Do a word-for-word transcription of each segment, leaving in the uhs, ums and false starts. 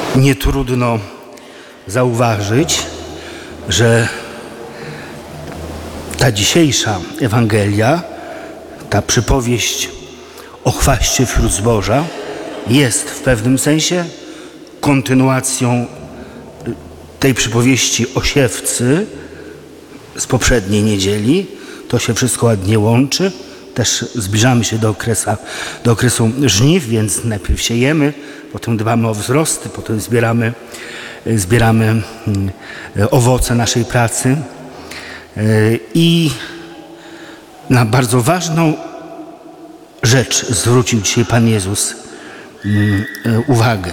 Nie trudno zauważyć, że ta dzisiejsza Ewangelia, ta przypowieść o chwaście wśród zboża jest w pewnym sensie kontynuacją tej przypowieści o siewcy z poprzedniej niedzieli. To się wszystko ładnie łączy. Też zbliżamy się do, okresu, do okresu żniw, więc najpierw siejemy, potem dbamy o wzrosty, potem zbieramy, zbieramy owoce naszej pracy. I na bardzo ważną rzecz zwrócił dzisiaj Pan Jezus uwagę.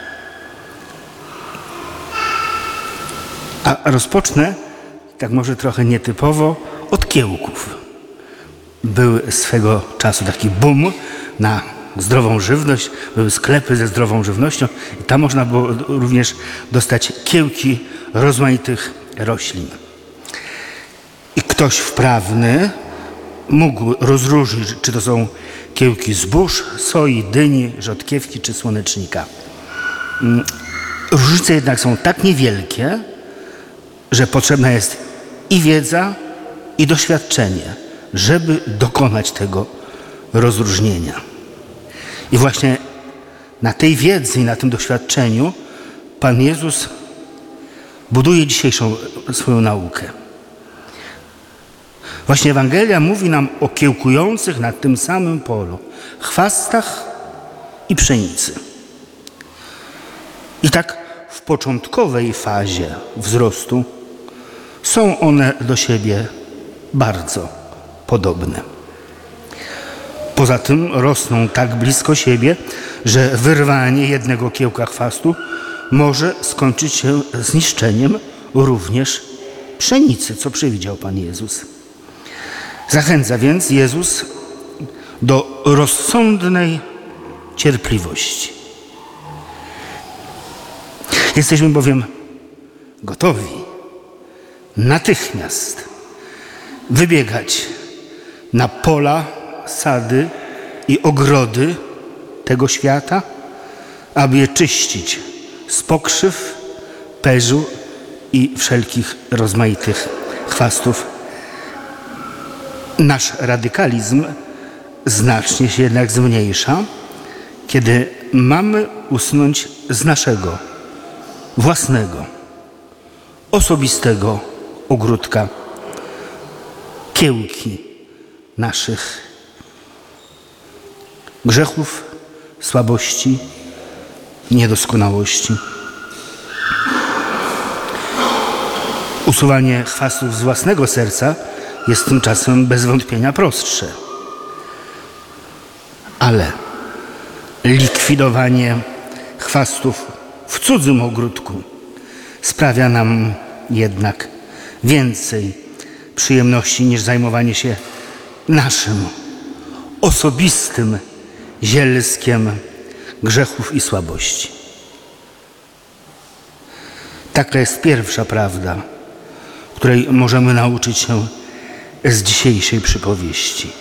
A rozpocznę, tak może trochę nietypowo, od kiełków. Był swego czasu taki boom na zdrową żywność, były sklepy ze zdrową żywnością i tam można było również dostać kiełki rozmaitych roślin. I ktoś wprawny mógł rozróżnić, czy to są kiełki zbóż, soi, dyni, rzodkiewki czy słonecznika. Różnice jednak są tak niewielkie, że potrzebna jest i wiedza, i doświadczenie, żeby dokonać tego rozróżnienia. I właśnie na tej wiedzy i na tym doświadczeniu Pan Jezus buduje dzisiejszą swoją naukę. Właśnie Ewangelia mówi nam o kiełkujących na tym samym polu chwastach i pszenicy. I tak w początkowej fazie wzrostu są one do siebie bardzo podobne. Poza tym rosną tak blisko siebie, że wyrwanie jednego kiełka chwastu może skończyć się zniszczeniem również pszenicy, co przewidział Pan Jezus. Zachęca więc Jezus do rozsądnej cierpliwości. Jesteśmy bowiem gotowi natychmiast wybiegać na pola, sady i ogrody tego świata, aby je czyścić z pokrzyw, perzu i wszelkich rozmaitych chwastów. Nasz radykalizm znacznie się jednak zmniejsza, kiedy mamy usunąć z naszego własnego, osobistego ogródka kiełki naszych grzechów, słabości, niedoskonałości. Usuwanie chwastów z własnego serca jest tymczasem bez wątpienia prostsze. Ale likwidowanie chwastów w cudzym ogródku sprawia nam jednak więcej przyjemności niż zajmowanie się naszym osobistym zielskiem grzechów i słabości. Taka jest pierwsza prawda, której możemy nauczyć się z dzisiejszej przypowieści.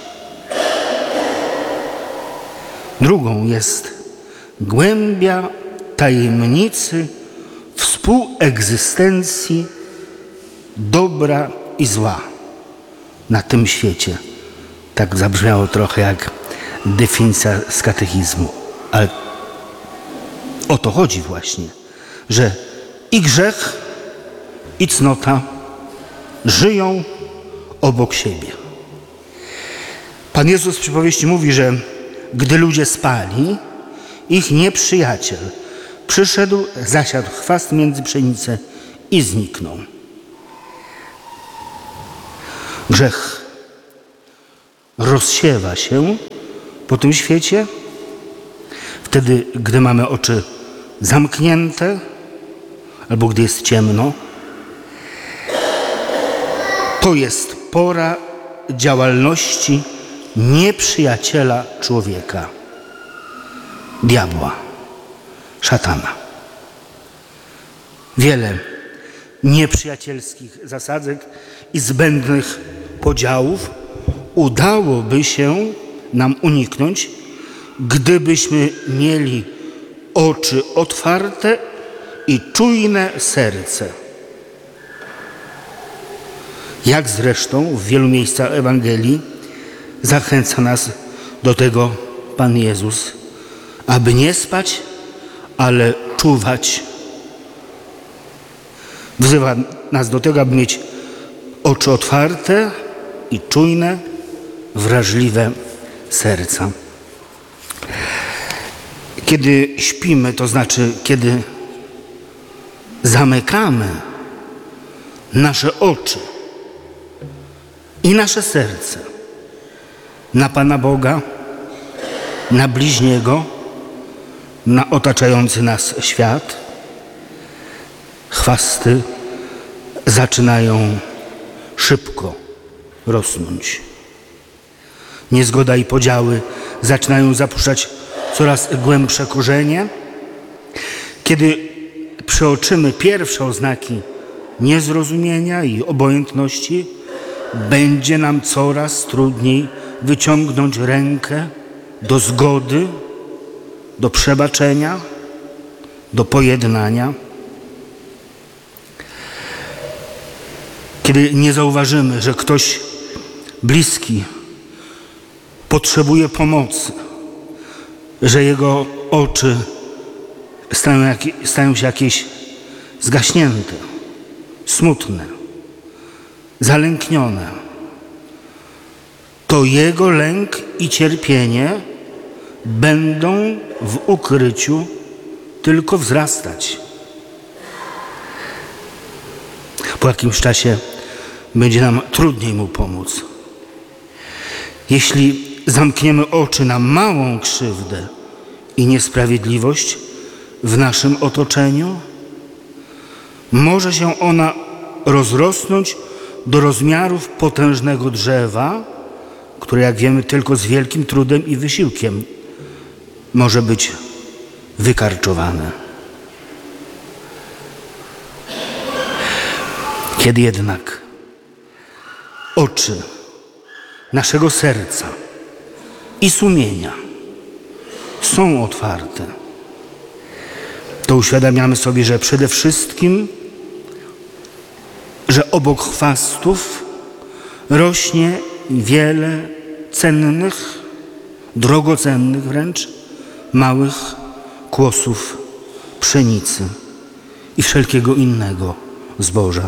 Drugą jest głębia tajemnicy współegzystencji dobra i zła na tym świecie. Tak zabrzmiało trochę jak definicja z katechizmu. Ale o to chodzi właśnie, że i grzech, i cnota żyją obok siebie. Pan Jezus w przypowieści mówi, że gdy ludzie spali, ich nieprzyjaciel przyszedł, zasiadł chwast między pszenicę i zniknął. Grzech rozsiewa się po tym świecie, wtedy, gdy mamy oczy zamknięte albo gdy jest ciemno. To jest pora działalności nieprzyjaciela człowieka, diabła, szatana. Wiele nieprzyjacielskich zasadzek i zbędnych podziałów udałoby się nam uniknąć, gdybyśmy mieli oczy otwarte i czujne serce. Jak zresztą w wielu miejscach Ewangelii zachęca nas do tego Pan Jezus, aby nie spać, ale czuwać. Wzywa nas do tego, aby mieć oczy otwarte i czujne, wrażliwe serca. Kiedy śpimy, to znaczy, kiedy zamykamy nasze oczy i nasze serce na Pana Boga, na bliźniego, na otaczający nas świat, chwasty zaczynają szybko rosnąć. Niezgoda i podziały zaczynają zapuszczać coraz głębsze korzenie. Kiedy przeoczymy pierwsze oznaki niezrozumienia i obojętności, będzie nam coraz trudniej wyciągnąć rękę do zgody, do przebaczenia, do pojednania. Kiedy nie zauważymy, że ktoś bliski potrzebuje pomocy, że jego oczy stają, jak, stają się jakieś zgaśnięte, smutne, zalęknione, to jego lęk i cierpienie będą w ukryciu tylko wzrastać. Po jakimś czasie będzie nam trudniej mu pomóc. Jeśli zamkniemy oczy na małą krzywdę i niesprawiedliwość w naszym otoczeniu, może się ona rozrosnąć do rozmiarów potężnego drzewa, które, jak wiemy, tylko z wielkim trudem i wysiłkiem może być wykarczowane. Kiedy jednak oczy naszego serca i sumienia są otwarte, to uświadamiamy sobie, że przede wszystkim, że obok chwastów rośnie wiele cennych, drogocennych wręcz, małych kłosów pszenicy i wszelkiego innego zboża.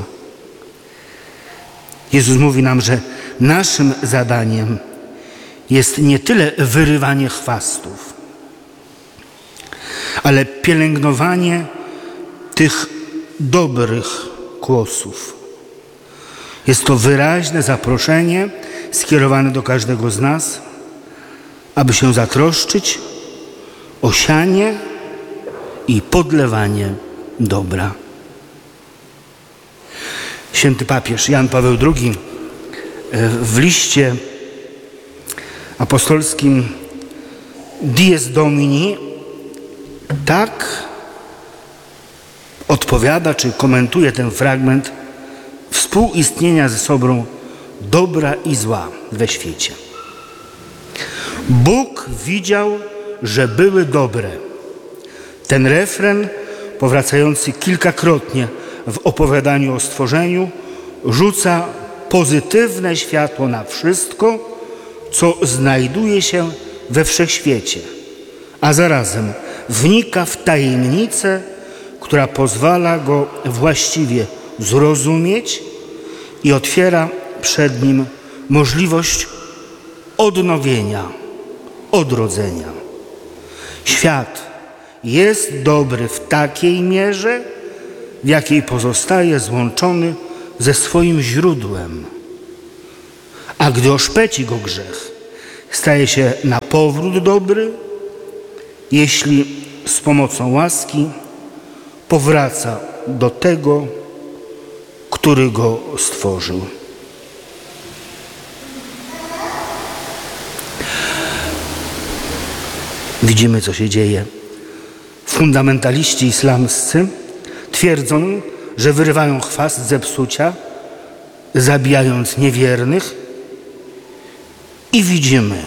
Jezus mówi nam, że naszym zadaniem jest nie tyle wyrywanie chwastów, ale pielęgnowanie tych dobrych kłosów. Jest to wyraźne zaproszenie skierowane do każdego z nas, aby się zatroszczyć o sianie i podlewanie dobra. Święty papież Jan Paweł drugi w liście apostolskim Dies Domini tak odpowiada, czy komentuje ten fragment współistnienia ze sobą dobra i zła we świecie. Bóg widział, że były dobre. Ten refren, powracający kilkakrotnie w opowiadaniu o stworzeniu, rzuca pozytywne światło na wszystko, co znajduje się we wszechświecie, a zarazem wnika w tajemnicę, która pozwala go właściwie zrozumieć i otwiera przed nim możliwość odnowienia, odrodzenia. Świat jest dobry w takiej mierze, w jakiej pozostaje złączony ze swoim źródłem. A gdy oszpeci go grzech, staje się na powrót dobry, jeśli z pomocą łaski powraca do tego, który go stworzył. Widzimy, co się dzieje. Fundamentaliści islamscy twierdzą, że wyrywają chwast zepsucia, zabijając niewiernych, i widzimy,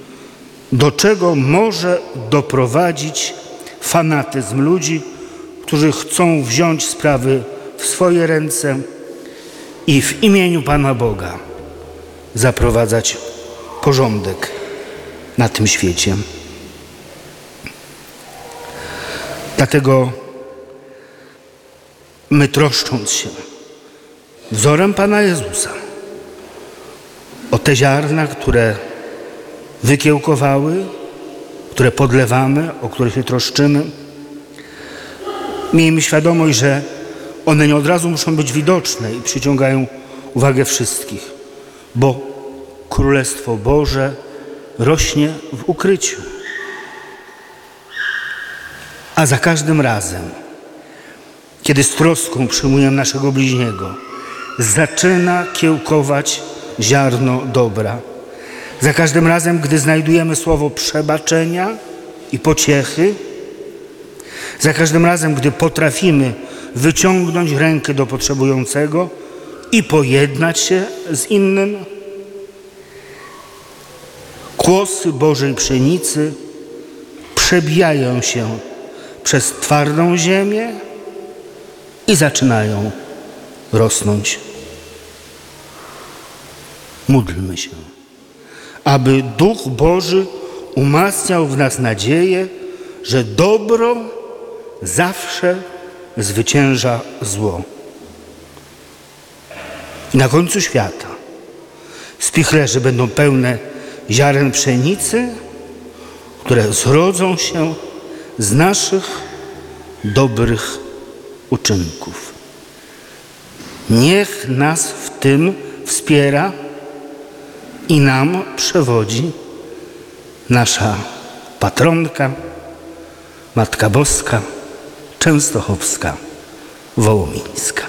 do czego może doprowadzić fanatyzm ludzi, którzy którzy chcą wziąć sprawy w swoje ręce i w imieniu Pana Boga zaprowadzać porządek na tym świecie. Dlatego my, troszcząc się wzorem Pana Jezusa o te ziarna, które wykiełkowały, które podlewamy, o które się troszczymy, miejmy świadomość, że one nie od razu muszą być widoczne i przyciągają uwagę wszystkich, bo Królestwo Boże rośnie w ukryciu. A za każdym razem, kiedy z troską przyjmujemy naszego bliźniego, zaczyna kiełkować ziarno dobra. Za każdym razem, gdy znajdujemy słowo przebaczenia i pociechy, za każdym razem, gdy potrafimy wyciągnąć rękę do potrzebującego i pojednać się z innym, kłosy Bożej pszenicy przebijają się przez twardą ziemię i zaczynają rosnąć. Módlmy się, aby Duch Boży umacniał w nas nadzieję, że dobro zawsze zwycięża zło. I na końcu świata spichlerze będą pełne ziaren pszenicy, które zrodzą się z naszych dobrych uczynków. Niech nas w tym wspiera i nam przewodzi nasza patronka, Matka Boska Częstochowska Wołomińska.